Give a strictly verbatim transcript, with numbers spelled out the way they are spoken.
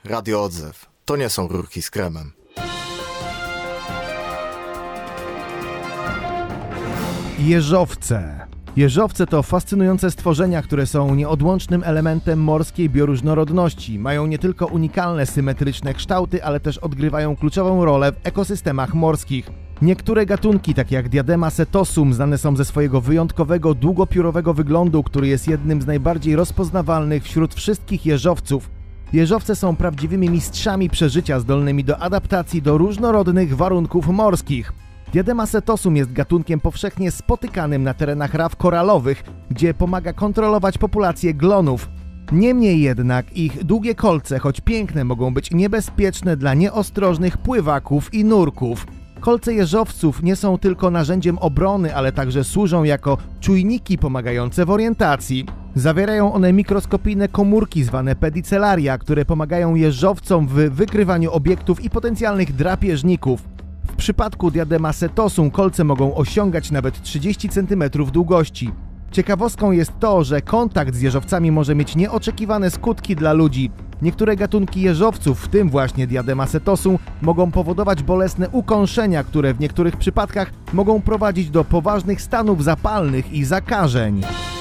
Radio Odzew. To nie są rurki z kremem. Jeżowce. Jeżowce to fascynujące stworzenia, które są nieodłącznym elementem morskiej bioróżnorodności. Mają nie tylko unikalne symetryczne kształty, ale też odgrywają kluczową rolę w ekosystemach morskich. Niektóre gatunki, takie jak Diadema setosum, znane są ze swojego wyjątkowego, długopiórowego wyglądu, który jest jednym z najbardziej rozpoznawalnych wśród wszystkich jeżowców. Jeżowce są prawdziwymi mistrzami przeżycia, zdolnymi do adaptacji do różnorodnych warunków morskich. Diadema setosum jest gatunkiem powszechnie spotykanym na terenach raw koralowych, gdzie pomaga kontrolować populację glonów. Niemniej jednak ich długie kolce, choć piękne, mogą być niebezpieczne dla nieostrożnych pływaków i nurków. Kolce jeżowców nie są tylko narzędziem obrony, ale także służą jako czujniki pomagające w orientacji. Zawierają one mikroskopijne komórki zwane pedicellaria, które pomagają jeżowcom w wykrywaniu obiektów i potencjalnych drapieżników. W przypadku Diadema setosum kolce mogą osiągać nawet trzydzieści centymetrów długości. Ciekawostką jest to, że kontakt z jeżowcami może mieć nieoczekiwane skutki dla ludzi. Niektóre gatunki jeżowców, w tym właśnie Diadema setosum, mogą powodować bolesne ukąszenia, które w niektórych przypadkach mogą prowadzić do poważnych stanów zapalnych i zakażeń.